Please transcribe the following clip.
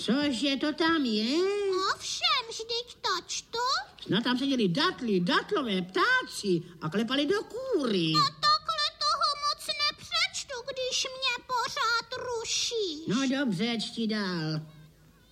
Cože to tam je? Ovšem, vždyť to čtu. Snad tam seděli datlové ptáci a klepali do kůry. A takhle toho moc nepřečtu, když mě pořád rušíš. No dobře, čti dál.